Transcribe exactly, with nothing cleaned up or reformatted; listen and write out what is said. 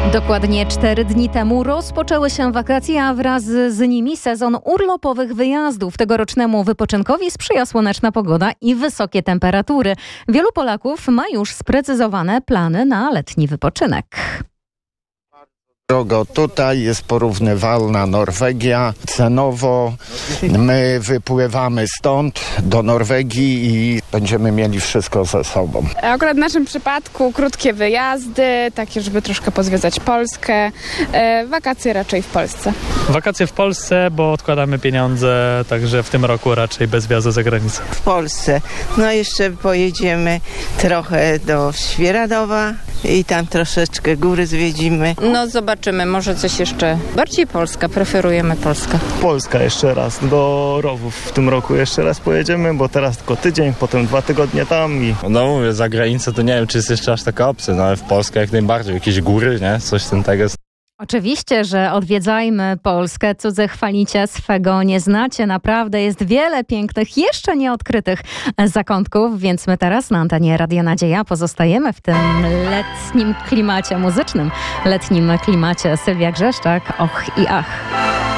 Dokładnie cztery dni temu rozpoczęły się wakacje, a wraz z nimi sezon urlopowych wyjazdów. Tegorocznemu wypoczynkowi sprzyja słoneczna pogoda i wysokie temperatury. Wielu Polaków ma już sprecyzowane plany na letni wypoczynek. Drogo tutaj jest porównywalna Norwegia. Cenowo my wypływamy stąd do Norwegii i będziemy mieli wszystko ze sobą. Akurat w naszym przypadku krótkie wyjazdy, takie żeby troszkę pozwiedzać Polskę. E, wakacje raczej w Polsce. Wakacje w Polsce, bo odkładamy pieniądze, także w tym roku raczej bez wjazdu za granicę. W Polsce. No jeszcze pojedziemy trochę do Świeradowa i tam troszeczkę góry zwiedzimy. No zobaczymy, może coś jeszcze. Bardziej Polska, preferujemy Polskę. Polska jeszcze raz, do Rowów w tym roku jeszcze raz pojedziemy, bo teraz tylko tydzień, potem dwa tygodnie tam i... No mówię, za granicę to nie wiem, czy jest jeszcze aż taka opcja, no ale w Polsce jak najbardziej, jakieś góry, nie? Coś ten tego. Oczywiście, że odwiedzajmy Polskę. Cudze chwalicie, swego nie znacie. Naprawdę jest wiele pięknych, jeszcze nieodkrytych zakątków, więc my teraz na antenie Radia Nadzieja pozostajemy w tym letnim klimacie muzycznym, letnim klimacie. Sylwia Grzeszczak, och i ach.